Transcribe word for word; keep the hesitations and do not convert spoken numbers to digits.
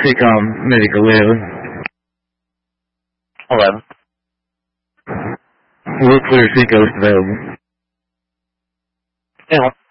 Seacom Medic eleven. eleven. We'll clear Seacoast available. Yeah.